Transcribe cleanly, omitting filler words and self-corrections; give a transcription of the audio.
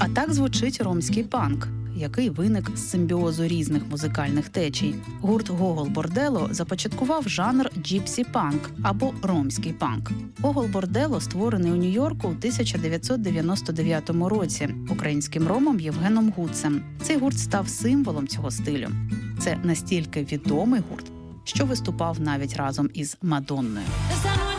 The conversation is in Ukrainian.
так звучить ромський панк, який виник з симбіозу різних музикальних течій. Гурт «Гогол Бордело» започаткував жанр джіпсі-панк або ромський панк. «Гогол Бордело» створений у Нью-Йорку у 1999 році українським ромом Євгеном Гуцем. Цей гурт став символом цього стилю. Це настільки відомий гурт, що виступав навіть разом із Мадонною.